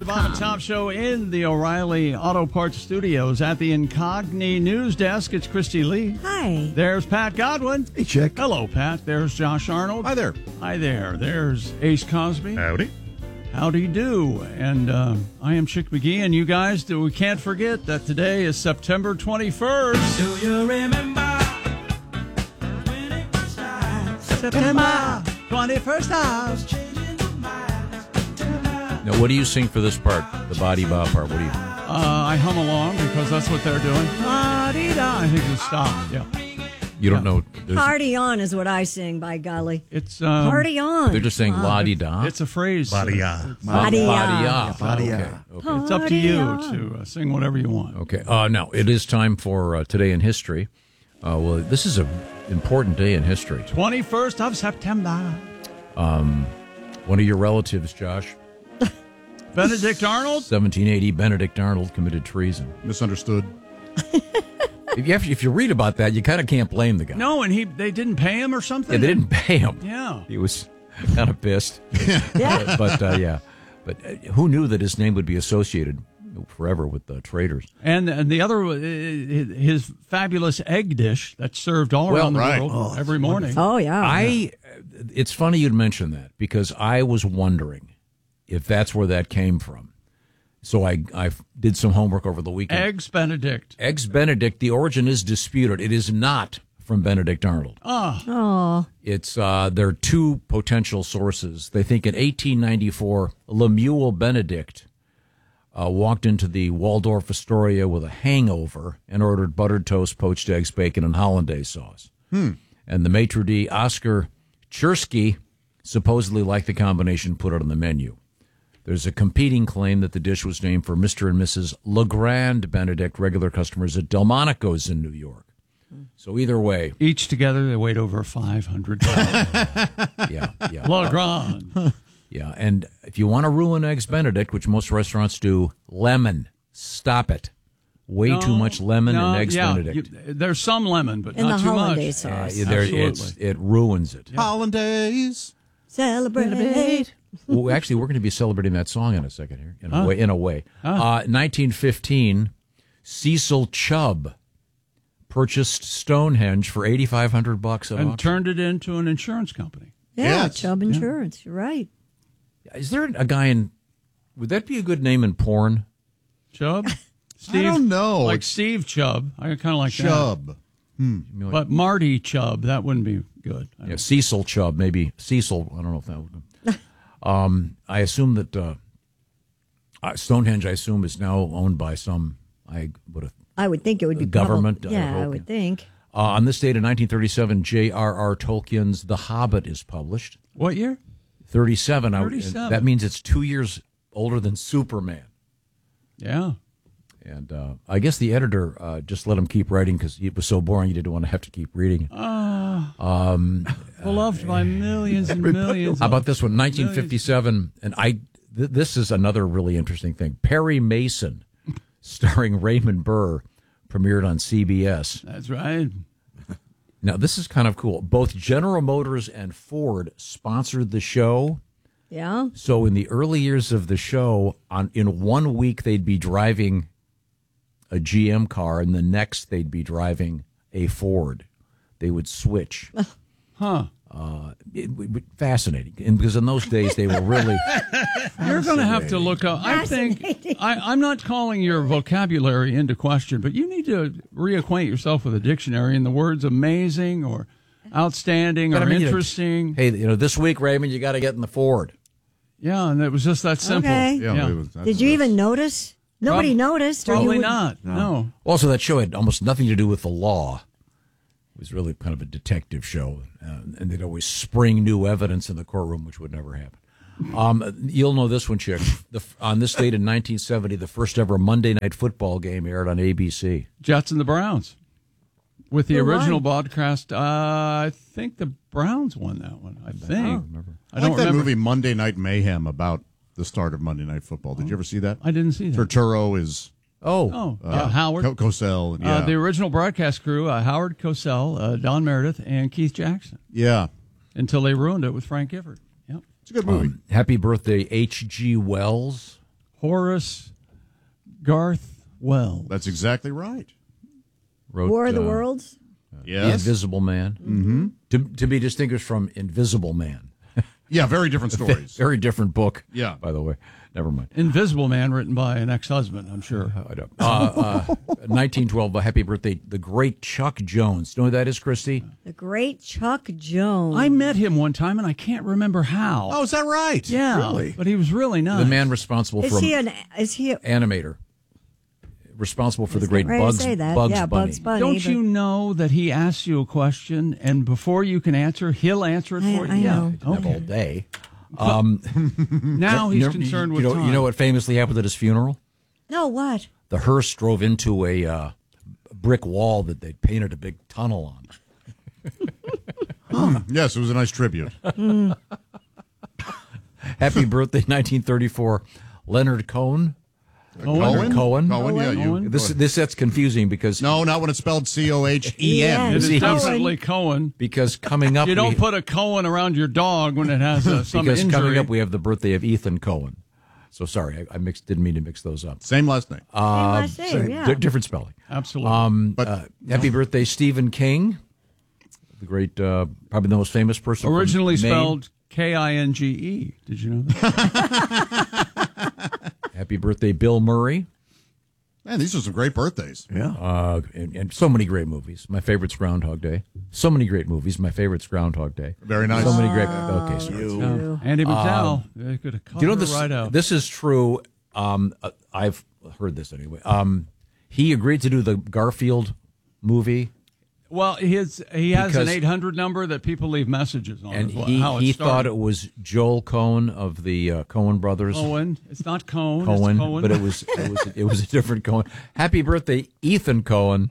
Bob and Tom Show in the O'Reilly Auto Parts Studios at the Incogni News Desk. It's Christy Lee. Hi. There's Pat Godwin. Hey, Chick. Hello, Pat. There's Josh Arnold. Hi there. Hi there. There's Ace Cosby. Howdy. Howdy do. And I am Chick McGee. And you guys, we can't forget that today is September 21st. Do you remember when it was time? September 21st. Now, what do you sing for this part, the body bop part? What do you? I hum along because that's what they're doing. La-dee-da. I think it's stop. Yeah. You don't know. Party on is what I sing, by golly. It's Party on. They're just saying la di da. It's a phrase. Body-ya. Body-ya. Okay. It's up to you to sing whatever you want. Okay. Now, it is time for Today in History. Well, this is an important day in history. 21st of September. One of your relatives, Josh, Benedict Arnold? 1780, Benedict Arnold committed treason. Misunderstood. If you read about that, you kind of can't blame the guy. No, and they didn't pay him or something? Yeah, they didn't pay him. Yeah. He was kind of pissed. Yeah. But who knew that his name would be associated forever with the traitors? And the other, his fabulous egg dish that's served all around the world every morning. Oh, yeah. It's funny you'd mention that because I was wondering if that's where that came from. So I did some homework over the weekend. Eggs Benedict. Eggs Benedict, the origin is disputed. It is not from Benedict Arnold. Oh. It's there are two potential sources. They think in 1894, Lemuel Benedict walked into the Waldorf Astoria with a hangover and ordered buttered toast, poached eggs, bacon, and hollandaise sauce. And the maitre d' Oscar Chersky supposedly liked the combination, put it on the menu. There's a competing claim that the dish was named for Mr. and Mrs. Legrand Benedict, regular customers at Delmonico's in New York. So either way. Each together, they weighed over 500 pounds. Yeah. Legrand. Yeah, and if you want to ruin Eggs Benedict, which most restaurants do, lemon. Stop it. Way too much lemon in Eggs Benedict. There's some lemon, but In not the too much. hollandaise sauce. It ruins it. Hollandaise. Celebrate. Well, actually, we're going to be celebrating that song in a second here, in a way. 1915, Cecil Chubb purchased Stonehenge for $8,500 at And auction. turned it into an insurance company. Yeah, Yes. Chubb Insurance. You're right. Is there a guy in? Would that be a good name in porn? Chubb? I don't know. Like Steve Chubb. I kind of like Chubb. But Marty Chubb, that wouldn't be good. Yeah, Cecil Chubb, maybe Cecil. I don't know if that would. I assume that Stonehenge, I assume, is now owned by some. I would think it would be government. Yeah, I would think. On this date in 1937, J.R.R. Tolkien's The Hobbit is published. What year? 37. 37. That means it's 2 years older than Superman. Yeah. And I guess the editor just let him keep writing because it was so boring you didn't want to have to keep reading it. Beloved by millions and millions. How about this one? 1957, and this is another really interesting thing. Perry Mason, starring Raymond Burr, premiered on CBS. That's right. Now, this is kind of cool. Both General Motors and Ford sponsored the show. Yeah. So in the early years of the show, in 1 week, they'd be driving a GM car, and the next they'd be driving a Ford. They would switch. Huh. Fascinating. And because in those days, they were really... You're going to have to look up. I think I'm not calling your vocabulary into question, but you need to reacquaint yourself with a dictionary and the words amazing or outstanding or interesting. Hey, this week, Raymond, you got to get in the Ford. Yeah, and it was just that simple. Okay. Yeah. Did you even notice? Nobody noticed. Or Probably you would... not. No. Also, that show had almost nothing to do with the law. It was really kind of a detective show, and they'd always spring new evidence in the courtroom, which would never happen. You'll know this one, Chick. On this date in 1970, the first ever Monday Night Football game aired on ABC. Jets and the Browns. With the Who original won? broadcast, I think the Browns won that one. I think. I like that movie Monday Night Mayhem about the start of Monday Night Football. Did you ever see that? I didn't see that. Turturro is Howard. Cosell. Yeah. The original broadcast crew, Howard Cosell, Don Meredith, and Keith Jackson. Yeah. Until they ruined it with Frank Gifford. Yep. It's a good movie. Happy birthday, H.G. Wells. Horace Garth Wells. That's exactly right. Wrote, War of the Worlds. The Yes. Invisible Man. Mm-hmm. To be distinguished from Invisible Man. Yeah, very different stories. Very different book. Yeah. By the way. Never mind. Invisible Man, written by an ex-husband, I'm sure. I don't. 1912, happy birthday, the great Chuck Jones. You know who that is, Christy? The great Chuck Jones. I met him one time, and I can't remember how. Oh, is that right? yeah, Really? but he was really nice. The man responsible Is for he an? Is he? animator. Responsible for the Isn't great it right to Bugs, say that? Bugs Yeah, Bunny. Bugs Bunny. Don't but- you know that he asks you a question, and before you can answer, he'll answer it for you? I know. Yeah. Have all day. Now he's You know- concerned you with know, time. You know what famously happened at his funeral? No, what? The hearse drove into a brick wall that they'd painted a big tunnel on. Yes, it was a nice tribute. Happy birthday, 1934, Leonard Cohen. Cohen? Cohen? Yeah, you. This that's confusing because No, not when it's spelled Cohen. It Yeah. is He's- definitely Cohen. coming up You don't we- put a Cohen around your dog when it has some because injury. coming up we have the birthday of Ethan Cohen. So sorry, I didn't mean to mix those up. Same last name. Same. Yeah. Different spelling. Absolutely. Happy birthday, Stephen King, the great, probably the most famous person. from Originally Maine. spelled Kinge. Did you know that? Happy birthday, Bill Murray. Man, these are some great birthdays. Yeah. And so many great movies. My favorite's Groundhog Day. So many great movies. My favorite's Groundhog Day. Very nice. So many great. Okay, sorry. Yeah. Andy McDowell. They could have cut Do you know her this? right out. This is true. I've heard this anyway. He agreed to do the Garfield movie, Well, he has an Because- 800 number that people leave messages on. and is how it he started. thought it was Joel Cohen of the Coen brothers. Cohen. It's not Cohen. Cohen, It's Cohen. but it was a different Cohen. Happy birthday, Ethan Cohen.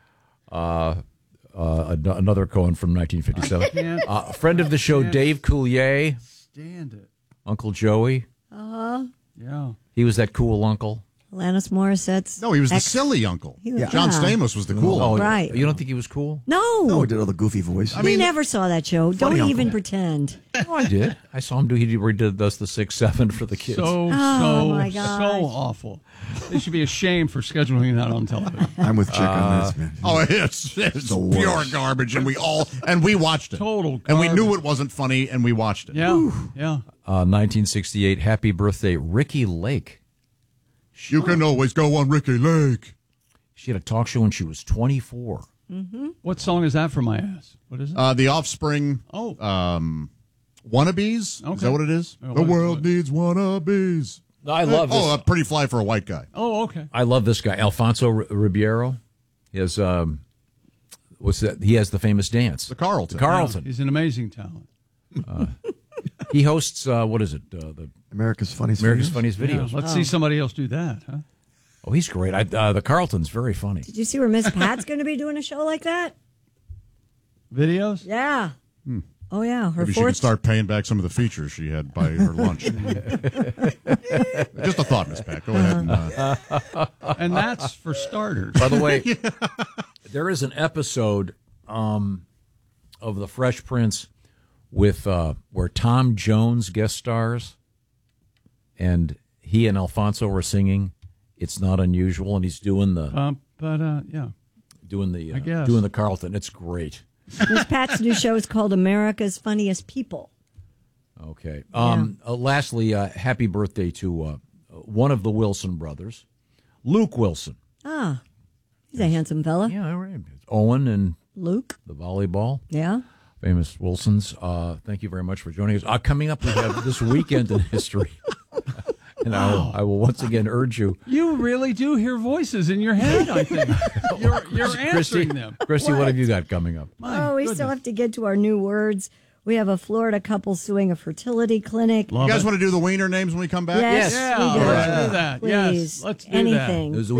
Another Cohen from 1957. Can't A friend of the show, Dave Coulier, stand it. Uncle Joey. Yeah. He was that cool uncle. Alanis Morissette's. No, he was the ex- silly uncle. He was- John yeah. Stamos was the cool uncle. Right. You don't think he was cool? No. Oh, he did all the goofy voices. We never saw that show. Don't Funny even uncle. pretend. Oh, I did. I saw him do. He does the 6-7 for the kids. So my gosh. awful. They should be ashamed for scheduling that on television. I'm with Chick on this, man. Oh, it's the pure worst. garbage, and we watched it. Total And we knew garbage. it wasn't funny, and we watched it. Yeah. Yeah. 1968. Happy birthday, Ricky Lake. You can always go on Ricky Lake. She had a talk show when she was 24. What song is that for my ass? What is it? The Offspring oh. wannabes. Okay. Is that what it is? Oh, The what- world what? needs wannabes. I love this. Oh, a pretty fly for a white guy. Oh, okay. I love this guy, Alfonso Ribeiro. He has what's that? He has the famous dance, The Carlton. Carlton. He's an amazing talent. He hosts what is it? The America's Funniest America's Videos. Funniest Yeah, Videos. let's see somebody else do that, huh? Oh, he's great. The Carlton's very funny. Did you see where Miss Pat's going to be doing a show like that? Videos? Yeah. Oh, yeah. Her Maybe she could fourth. start paying back some of the features she had by her lunch. Just a thought, Miss Pat. Go ahead. And that's for starters. By the way, there is an episode of The Fresh Prince with where Tom Jones guest stars, and he and Alfonso were singing "It's Not Unusual," and he's doing the Yeah. doing guess. the Carlton. It's great. Miss Pat's new show is called America's Funniest People. Okay. Lastly, happy birthday to one of the Wilson brothers, Luke Wilson. Ah, he's a handsome fella. Yeah, all right. Owen and Luke. the volleyball. Yeah. Famous Wilsons. Thank you very much for joining us. Coming up, we have this weekend in history. And I will once again urge you. You really do hear voices in your head, I think. You're answering them. Christy, what have you got coming up? Oh, we still have to get to our new words. We have a Florida couple suing a fertility clinic. You guys want to do the wiener names when we come back? Yes, Yeah, we do. let's do that. Please. Yes, let's do that. Anything. There's